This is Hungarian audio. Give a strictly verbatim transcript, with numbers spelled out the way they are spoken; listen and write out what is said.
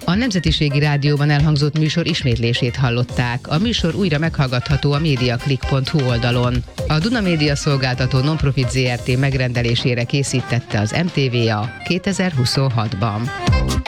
A Nemzetiségi Rádióban elhangzott műsor ismétlését hallották. A műsor újra meghallgatható a mediaclick pont hu oldalon. A Duna Média Szolgáltató Nonprofit Zrt. Megrendelésére készítette az em té vé á kétezer-huszonhatban.